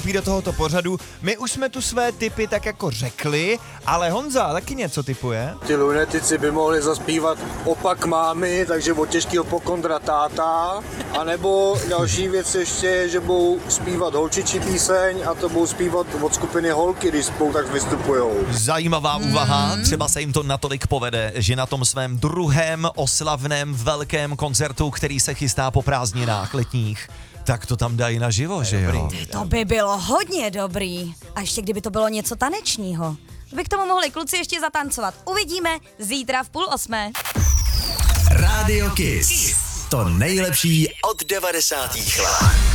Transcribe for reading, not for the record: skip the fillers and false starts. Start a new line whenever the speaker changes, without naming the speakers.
do tohoto pořadu. My už jsme tu své tipy tak jako řekli, ale Honza taky něco tipuje.
Ty lunetici by mohli zaspívat Opak mámy, takže od těžkého pokondra táta, anebo další věc ještě je, že budou zpívat holčičí píseň a to budou zpívat od skupiny Holky, když spolu tak vystupujou.
Zajímavá úvaha, třeba se jim to natolik povede, že na tom svém druhém oslavném velkém koncertu, který se chystá po prázdninách letních, tak to tam dají naživo, že jo?
To by bylo hodně dobrý. A ještě kdyby to bylo něco tanečního. By k tomu mohli kluci ještě zatancovat. Uvidíme zítra v 7:30.
Radio Kiss. To nejlepší od 90. let.